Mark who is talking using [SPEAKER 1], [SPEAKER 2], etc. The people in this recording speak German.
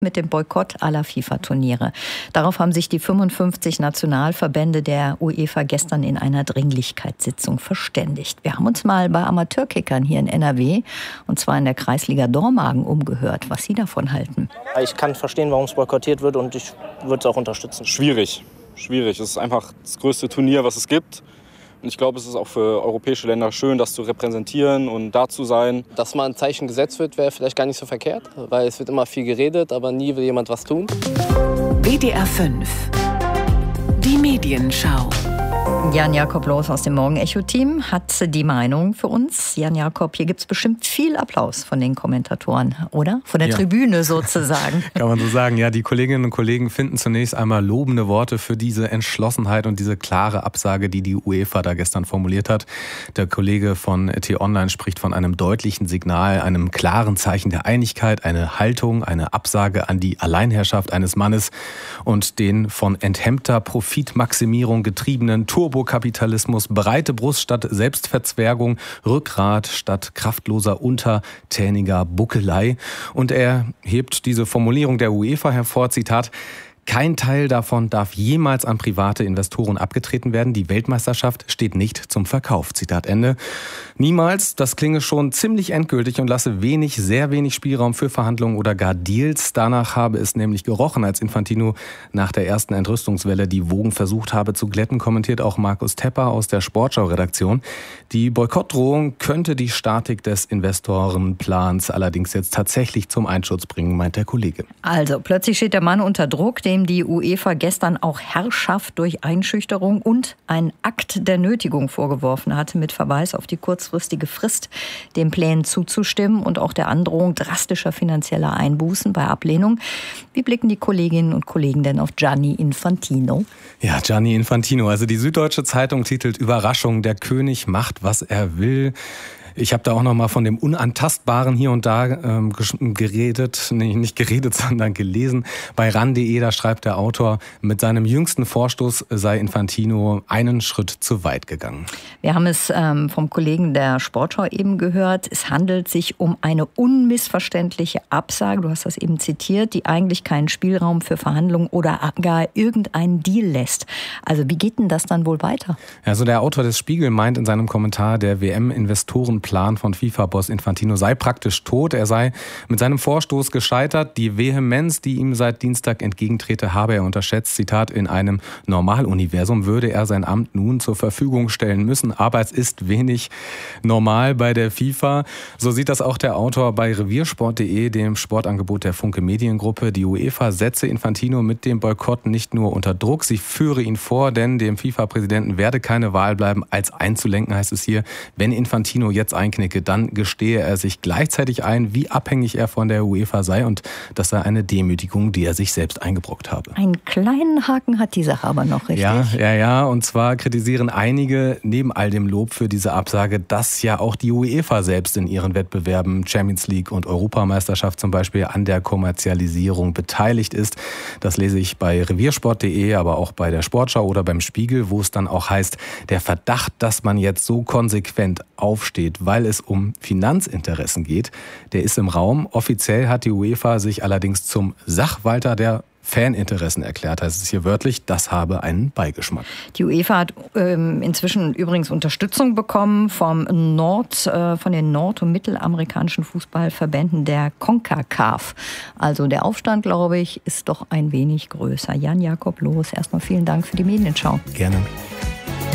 [SPEAKER 1] mit dem Boykott aller FIFA-Turniere. Darauf haben sich die 55 Nationalverbände der UEFA gestern in einer Dringlichkeitssitzung verständigt. Wir haben uns mal bei Amateurkickern hier in NRW, und zwar in der Kreisliga Dormagen, umgehört, was sie davon halten.
[SPEAKER 2] Ich kann verstehen, warum es boykottiert wird, und ich würde es auch unterstützen.
[SPEAKER 3] Schwierig. Es ist einfach das größte Turnier, was es gibt. Und ich glaube, es ist auch für europäische Länder schön, das zu repräsentieren und da zu sein.
[SPEAKER 4] Dass mal ein Zeichen gesetzt wird, wäre vielleicht gar nicht so verkehrt, weil es wird immer viel geredet, aber nie will jemand was tun.
[SPEAKER 5] WDR 5. Die Medienschau.
[SPEAKER 1] Jan-Jakob Loos aus dem Morgen-Echo-Team hat die Meinung für uns. Jan-Jakob, hier gibt es bestimmt viel Applaus von den Kommentatoren, oder? Von der Tribüne sozusagen.
[SPEAKER 6] Kann man so sagen. Ja, die Kolleginnen und Kollegen finden zunächst einmal lobende Worte für diese Entschlossenheit und diese klare Absage, die die UEFA da gestern formuliert hat. Der Kollege von T-Online spricht von einem deutlichen Signal, einem klaren Zeichen der Einigkeit, eine Haltung, eine Absage an die Alleinherrschaft eines Mannes und den von enthemmter Profitmaximierung getriebenen Turbokapitalismus, breite Brust statt Selbstverzwergung, Rückgrat statt kraftloser, untertäniger Buckelei. Und er hebt diese Formulierung der UEFA hervor, Zitat: Kein Teil davon darf jemals an private Investoren abgetreten werden. Die Weltmeisterschaft steht nicht zum Verkauf. Zitat Ende. Niemals, das klinge schon ziemlich endgültig und lasse sehr wenig Spielraum für Verhandlungen oder gar Deals. Danach habe es nämlich gerochen, als Infantino nach der ersten Entrüstungswelle die Wogen versucht habe zu glätten, kommentiert auch Markus Tepper aus der Sportschau-Redaktion. Die Boykottdrohung könnte die Statik des Investorenplans allerdings jetzt tatsächlich zum Einsturz bringen, meint der Kollege.
[SPEAKER 1] Also, plötzlich steht der Mann unter Druck, dem die UEFA gestern auch Herrschaft durch Einschüchterung und einen Akt der Nötigung vorgeworfen hatte, mit Verweis auf die kurzfristige Frist, den Plänen zuzustimmen und auch der Androhung drastischer finanzieller Einbußen bei Ablehnung. Wie blicken die Kolleginnen und Kollegen denn auf Gianni Infantino?
[SPEAKER 6] Ja, Gianni Infantino. Also die Süddeutsche Zeitung titelt: Überraschung, der König macht, was er will. Ich habe da auch noch mal von dem Unantastbaren hier und da sondern gelesen. Bei ran.de, da schreibt der Autor, mit seinem jüngsten Vorstoß sei Infantino einen Schritt zu weit gegangen.
[SPEAKER 1] Wir haben es vom Kollegen der Sportschau eben gehört. Es handelt sich um eine unmissverständliche Absage, du hast das eben zitiert, die eigentlich keinen Spielraum für Verhandlungen oder gar irgendeinen Deal lässt. Also wie geht denn das dann wohl weiter?
[SPEAKER 6] Also der Autor des Spiegel meint in seinem Kommentar, der WM-Investorenplan von FIFA-Boss Infantino sei praktisch tot. Er sei mit seinem Vorstoß gescheitert. Die Vehemenz, die ihm seit Dienstag entgegentrete, habe er unterschätzt. Zitat: In einem Normaluniversum würde er sein Amt nun zur Verfügung stellen müssen. Aber es ist wenig normal bei der FIFA. So sieht das auch der Autor bei reviersport.de, dem Sportangebot der Funke Mediengruppe. Die UEFA setze Infantino mit dem Boykott nicht nur unter Druck, sie führe ihn vor, denn dem FIFA-Präsidenten werde keine Wahl bleiben, als einzulenken, heißt es hier. Wenn Infantino jetzt einknicke, dann gestehe er sich gleichzeitig ein, wie abhängig er von der UEFA sei, und das sei eine Demütigung, die er sich selbst eingebrockt habe.
[SPEAKER 1] Einen kleinen Haken hat die Sache aber noch, richtig?
[SPEAKER 6] Ja. Und zwar kritisieren einige neben all dem Lob für diese Absage, dass ja auch die UEFA selbst in ihren Wettbewerben Champions League und Europameisterschaft zum Beispiel an der Kommerzialisierung beteiligt ist. Das lese ich bei reviersport.de, aber auch bei der Sportschau oder beim Spiegel, wo es dann auch heißt, der Verdacht, dass man jetzt so konsequent aufsteht, weil es um Finanzinteressen geht, der ist im Raum. Offiziell hat die UEFA sich allerdings zum Sachwalter der Faninteressen erklärt, heißt es hier wörtlich, das habe einen Beigeschmack.
[SPEAKER 1] Die UEFA hat inzwischen übrigens Unterstützung bekommen von den nord- und mittelamerikanischen Fußballverbänden der CONCACAF. Also der Aufstand, glaube ich, ist doch ein wenig größer. Jan-Jakob Loos, erstmal vielen Dank für die Medienschau.
[SPEAKER 6] Gerne.